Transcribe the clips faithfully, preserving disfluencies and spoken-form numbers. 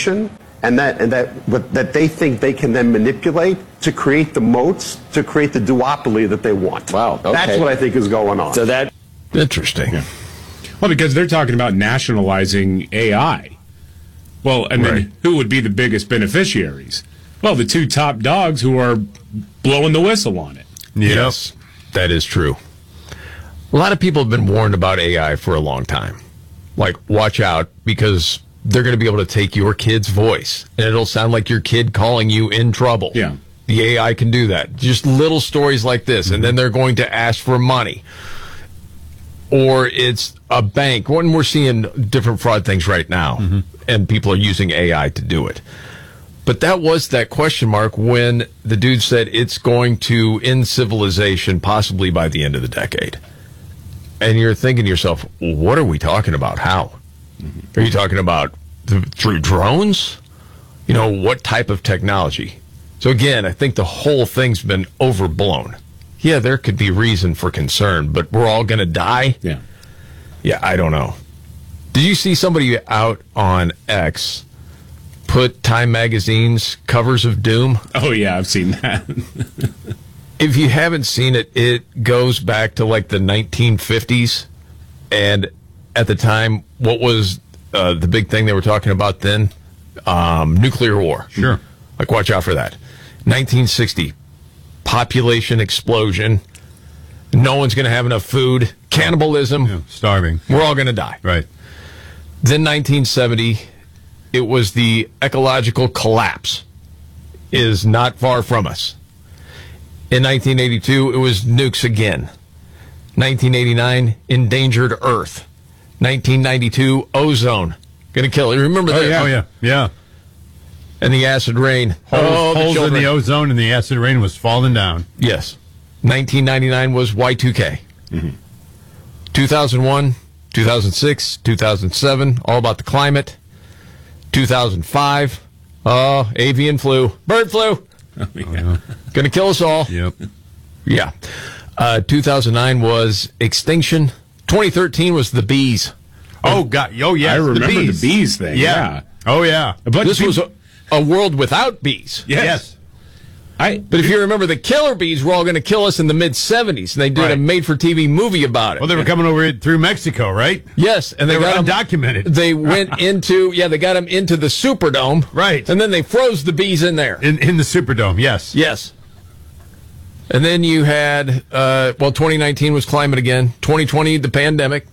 information and that and that what, that they think they can then manipulate to create the moats, to create the duopoly that they want. Wow, okay. That's what I think is going on. So that interesting. Yeah. Well, because they're talking about nationalizing A I. Well, and Right. then who would be the biggest beneficiaries? Well, the two top dogs who are blowing the whistle on it. Yes, that is true. A lot of people have been warned about A I for a long time. Like, watch out, because they're going to be able to take your kid's voice, and it'll sound like your kid calling you in trouble. Yeah. The A I can do that. Just little stories like this, mm-hmm. and then they're going to ask for money. Or it's a bank. When we're seeing different fraud things right now, mm-hmm. and people are using A I to do it. But that was that question mark when the dude said it's going to end civilization possibly by the end of the decade. And you're thinking to yourself, what are we talking about? How? Mm-hmm. Are you talking about th- through drones? You know, what type of technology? So again, I think the whole thing's been overblown. Yeah, there could be reason for concern, but we're all going to die? Yeah. Yeah, I don't know. Did you see somebody out on X put Time Magazine's covers of Doom? Oh, yeah, I've seen that. If you haven't seen it, it goes back to like the nineteen fifties. And at the time, what was uh, the big thing they were talking about then? Um, nuclear war. Sure. Like, watch out for that. nineteen sixty, population explosion. No one's going to have enough food. Cannibalism. Yeah, starving. We're all going to die. Right. Then nineteen seventy, it was the ecological collapse. Is not far from us. In nineteen eighty-two, it was nukes again. nineteen eighty-nine, endangered Earth. nineteen ninety-two, ozone. Going to kill it. Remember that? Oh, yeah. Oh, yeah. Yeah. And the acid rain. Holes, oh, the holes in children. the ozone and the acid rain was falling down. Yes. nineteen ninety-nine was Y two K. Mm-hmm. two thousand one, two thousand six, two thousand seven, all about the climate. two thousand five, oh, avian flu, bird flu. Oh, yeah. Going to kill us all. Yep. Yeah. Uh, two thousand nine was extinction. twenty thirteen was the bees. Oh, God. Oh, yeah. I remember the bees, the bees thing. Yeah. Yeah. Oh, yeah. But This was a, a world without bees. yes. Yes. I, But if you remember, the killer bees were all going to kill us in the mid seventies, and they did Right. a made-for-T V movie about it. Well, they were coming over through Mexico, right? Yes, and they, They were got 'em- undocumented. They went into, yeah, they got them into the Superdome. Right. And then they froze the bees in there. In in the Superdome, yes. Yes. And then you had, uh, well, twenty nineteen was climate again. twenty twenty, the pandemic.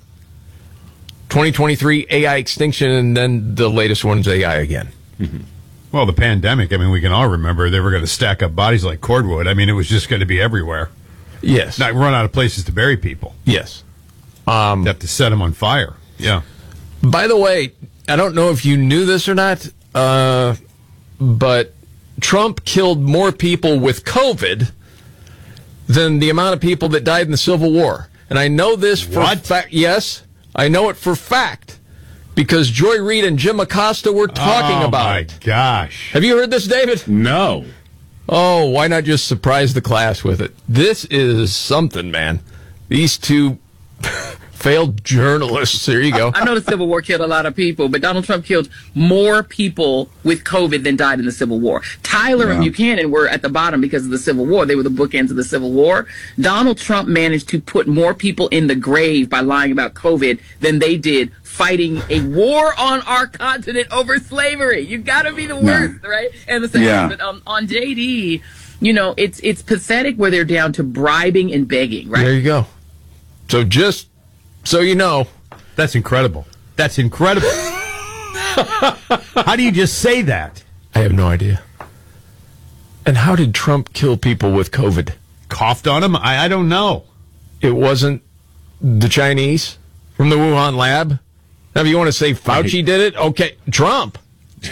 twenty twenty-three, A I extinction. And then the latest one's A I again. Mm-hmm. Well, the pandemic, I mean, we can all remember they were going to stack up bodies like cordwood. I mean, it was just going to be everywhere. Yes. Not run out of places to bury people. Yes. Um, you have to set them on fire. Yeah. By the way, I don't know if you knew this or not, uh, but Trump killed more people with COVID than the amount of people that died in the Civil War. And I know this for What? fact. Yes, I know it for fact because Joy Reid and Jim Acosta were talking oh, about my it. gosh. Have you heard this, David? no. Oh, why not just surprise the class with it? This is something, man. These two failed journalists. There you go. I know the Civil War killed a lot of people, but Donald Trump killed more people with COVID than died in the Civil War. Tyler Yeah. and Buchanan were at the bottom because of the Civil War. They were the bookends of the Civil War. Donald Trump managed to put more people in the grave by lying about COVID than they did fighting a war on our continent over slavery. You gotta be the worst, right? And the second, Yeah. but um, on J D, you know, it's it's pathetic where they're down to bribing and begging, right? There you go. So just so you know, That's incredible. That's incredible. How do you just say that? I have no idea. And how did Trump kill people with COVID? Coughed on them? I, I don't know. It wasn't the Chinese from the Wuhan lab. Now, if you want to say Fauci did it, okay, Trump.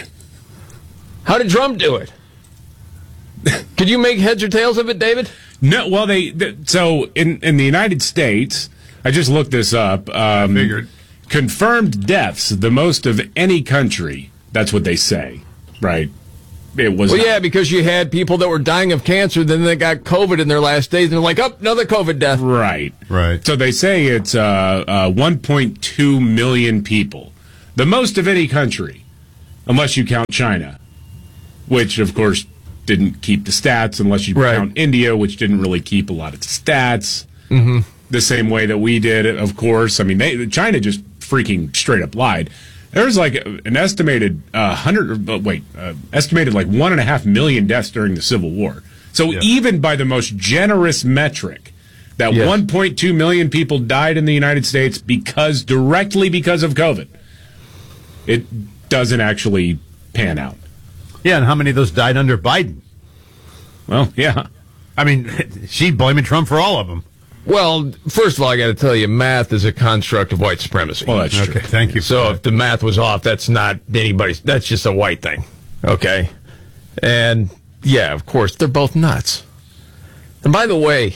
How did Trump do it? Could you make heads or tails of it, David? No, well, they, they so in, in the United States, I just looked this up. Um, I figured. Confirmed deaths, the most of any country. That's what they say, right? It was. Well, yeah, because you had people that were dying of cancer, then they got COVID in their last days, and they're like, oh, another COVID death. Right. Right. So they say it's uh, uh, one point two million people, the most of any country. unless you count China, which, of course, didn't keep the stats, unless you Right. count India, which didn't really keep a lot of stats. Mm-hmm. The same way that we did, of course. I mean, they, China just freaking straight up lied. There's like an estimated uh, hundred, uh, wait, uh, estimated like one and a half million deaths during the Civil War. So Yeah. even by the most generous metric, that Yes. one point two million people died in the United States because directly because of COVID, it doesn't actually pan out. Yeah, and how many of those died under Biden? Well, yeah. I mean, she's blaming Trump for all of them. Well, first of all, I got to tell you, math is a construct of white supremacy. Well, that's Okay, true. thank you. So if the math was off, that's not anybody's. That's just a white thing. Okay. And yeah, of course, they're both nuts. And by the way,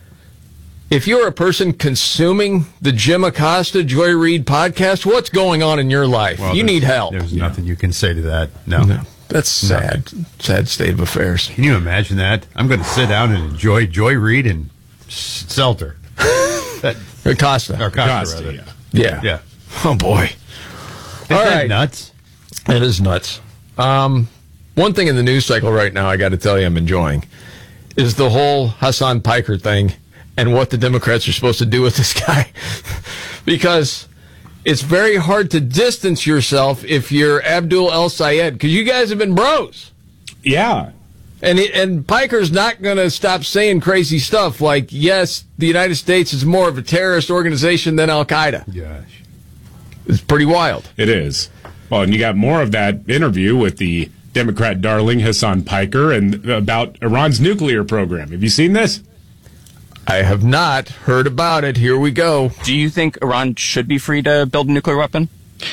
if you're a person consuming the Jim Acosta Joy Reid podcast, what's going on in your life? Well, you there's- need help. There's nothing you can say to that. No. No, that's sad. Sad state of affairs. Can you imagine that? I'm going to sit down and enjoy Joy Reid and Seltzer. That, Acosta. or Costa, Costa, rather. yeah. Yeah. Yeah. Oh boy. Isn't All that right. nuts? It is nuts. Um, one thing in the news cycle right now, I got to tell you, I'm enjoying, is the whole Hassan Piker thing and what the Democrats are supposed to do with this guy. Because it's very hard to distance yourself if you're Abdul El Sayed, because you guys have been bros. Yeah. And he, and Piker's not going to stop saying crazy stuff like, yes, the United States is more of a terrorist organization than Al Qaeda. Gosh. It's pretty wild. It is. Well, and you got more of that interview with the Democrat darling Hassan Piker and about Iran's nuclear program. Have you seen this? I have not heard about it. Here we go. Do you think Iran should be free to build a nuclear weapon?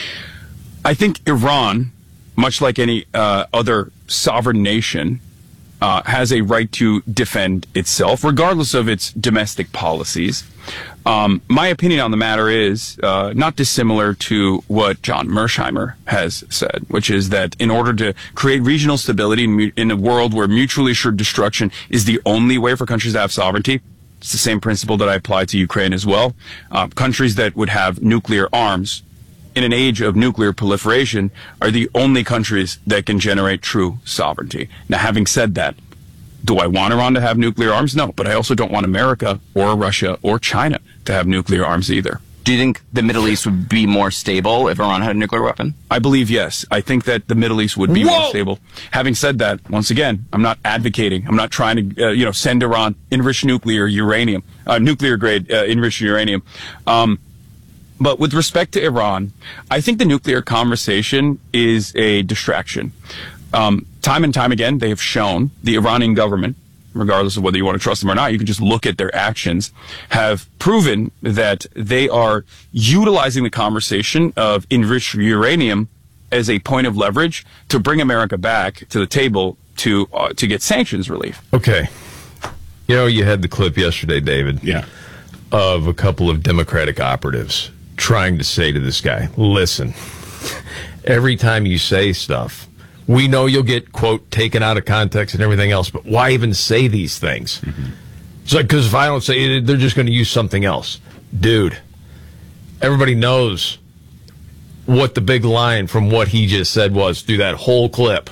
I think Iran, much like any uh, other sovereign nation, uh, has a right to defend itself, regardless of its domestic policies. Um, my opinion on the matter is uh, not dissimilar to what John Mersheimer has said, which is that in order to create regional stability in, mu- in a world where mutually assured destruction is the only way for countries to have sovereignty, it's the same principle that I apply to Ukraine as well. Uh, countries that would have nuclear arms in an age of nuclear proliferation are the only countries that can generate true sovereignty. Now, having said that, do I want Iran to have nuclear arms? No, but I also don't want America or Russia or China to have nuclear arms either. Do you think the Middle East would be more stable if Iran had a nuclear weapon? I believe yes. I think that the Middle East would be Whoa! more stable. Having said that, once again, I'm not advocating. I'm not trying to, uh, you know, send Iran enriched nuclear uranium, uh, nuclear grade uh, enriched uranium. Um, but with respect to Iran, I think the nuclear conversation is a distraction. Um, time and time again, they have shown the Iranian government, regardless of whether you want to trust them or not, you can just look at their actions, have proven that they are utilizing the conversation of enriched uranium as a point of leverage to bring America back to the table to uh, to get sanctions relief. Okay. You know, you had the clip yesterday, David, Yeah. of a couple of Democratic operatives trying to say to this guy, listen, every time you say stuff, we know you'll get, quote, taken out of context and everything else, but why even say these things? Mm-hmm. It's like, because if I don't say it, they're just going to use something else. Dude, everybody knows what the big line from what he just said was through that whole clip.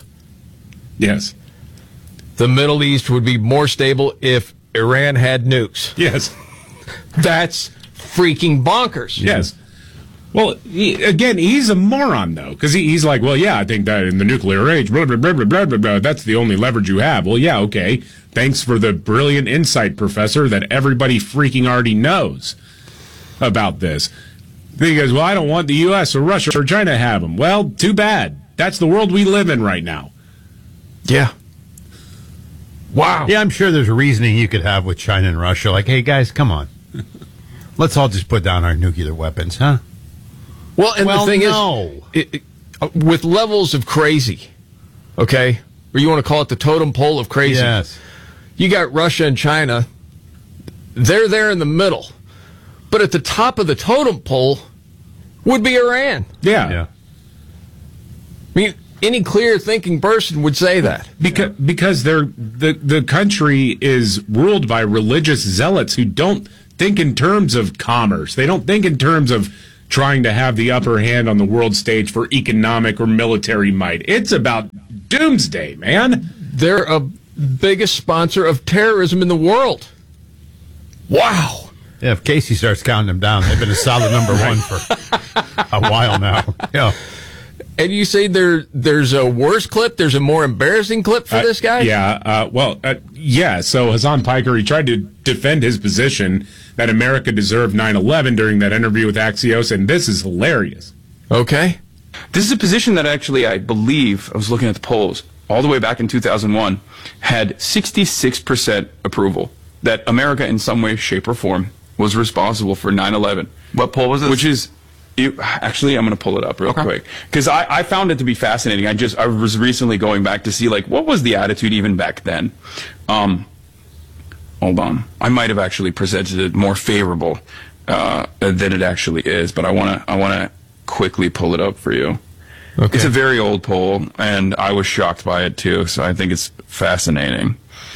Yes. The Middle East would be more stable if Iran had nukes. Yes. That's freaking bonkers. Yes. Well, he, again, he's a moron, though, because he, he's like, well, yeah, I think that in the nuclear age, blah, blah, blah, blah, blah, blah, blah, that's the only leverage you have. Well, yeah, okay. Thanks for the brilliant insight, Professor, that everybody freaking already knows about this. Then he goes, well, I don't want the U S or Russia or China to have them. Well, too bad. That's the world we live in right now. Yeah. Wow. Yeah, I'm sure there's a reasoning you could have with China and Russia. Like, hey, guys, come on. Let's all just put down our nuclear weapons, huh? Well, and Well, the thing no. is, it, it, uh, with levels of crazy, okay, or you want to call it the totem pole of crazy, Yes. you got Russia and China. They're there in the middle. But at the top of the totem pole would be Iran. Yeah. Yeah. I mean, any clear-thinking person would say that. Because because they're the the country is ruled by religious zealots who don't think in terms of commerce. They don't think in terms of trying to have the upper hand on the world stage for economic or military might. It's about doomsday, man. They're a biggest sponsor of terrorism in the world. Wow. Yeah, if Casey starts counting them down, they've been a solid number one for a while now. Yeah. And you say there there's a worse clip? There's a more embarrassing clip for Uh, this guy? Yeah, uh, well, uh, yeah. So Hassan Piker, he tried to defend his position that America deserved nine eleven during that interview with Axios, and this is hilarious. Okay. This is a position that actually, I believe, I was looking at the polls, all the way back in two thousand one, had sixty-six percent approval that America in some way, shape, or form was responsible for nine eleven. What poll was this? Which is, it, actually, I'm going to pull it up real Okay. quick. Because I, I found it to be fascinating. I just, I was recently going back to see, like, what was the attitude even back then? Um, hold on. I might have actually presented it more favorable uh, than it actually is, but I want to, I want to quickly pull it up for you. Okay. It's a very old poll, and I was shocked by it too, so I think it's fascinating.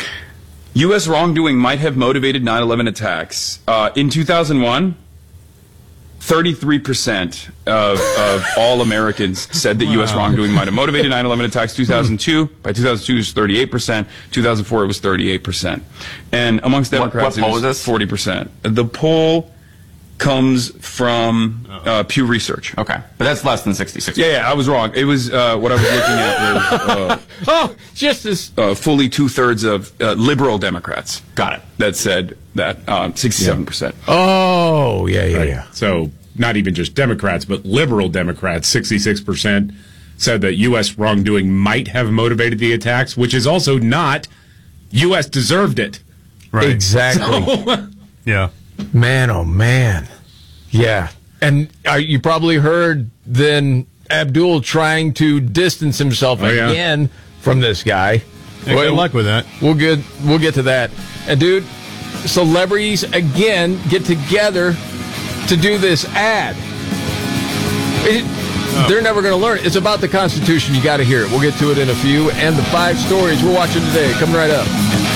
U S wrongdoing might have motivated nine eleven attacks. Uh, in two thousand one, thirty-three percent of, of all Americans said that U S wrongdoing might have motivated nine eleven attacks. two thousand two, by two thousand two, it was thirty-eight percent. two thousand four, it was thirty-eight percent. And amongst What- Democrats, what poll it was was this? forty percent. The poll comes from uh, Pew Research. Okay, but that's less than sixty-six. Yeah, yeah, I was wrong. It was, uh, what I was looking at was uh, Oh, just as uh, fully two-thirds of uh, liberal Democrats. Got it. That said that, um, sixty-seven percent. Oh, yeah, yeah, Right. yeah. So not even just Democrats, but liberal Democrats, sixty-six percent said that U S wrongdoing might have motivated the attacks, which is also not U S deserved it. Right. Exactly. Yeah. Man, oh man. Yeah. And uh, you probably heard then Abdul trying to distance himself Oh, yeah. again from this guy. Yeah, good luck with that. We'll get we'll get to that. And dude, celebrities again get together to do this ad. It, They're never going to learn it. It's about the Constitution. You got to hear it. We'll get to it in a few. And the five stories we're watching today coming right up.